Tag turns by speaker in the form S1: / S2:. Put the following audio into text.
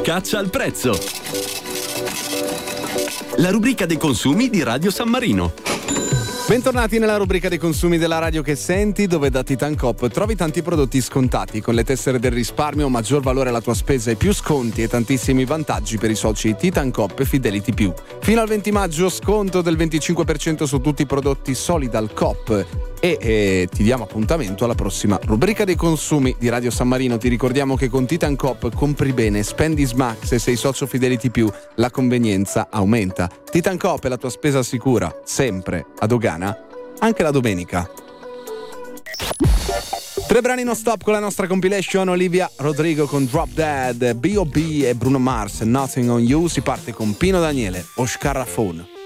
S1: Caccia al prezzo. La rubrica dei consumi di Radio San Marino.
S2: Bentornati nella rubrica dei consumi della radio che senti, dove da Titan Coop trovi tanti prodotti scontati. Con le tessere del risparmio, maggior valore alla tua spesa e più sconti e tantissimi vantaggi per i soci Titan Coop e Fidelity Più. Fino al 20 maggio sconto del 25% su tutti i prodotti Solidal Coop. E ti diamo appuntamento alla prossima rubrica dei consumi di Radio San Marino. Ti ricordiamo che con Titan Coop compri bene, spendi Smax e sei socio Fidelity Più, la convenienza aumenta. Titan Coop è la tua spesa sicura, sempre a dogana, anche la domenica. 3 brani non stop con la nostra compilation: Olivia Rodrigo con Drop Dead, B.O.B. e Bruno Mars, Nothing on You. Si parte con Pino Daniele, Oscar Raffone.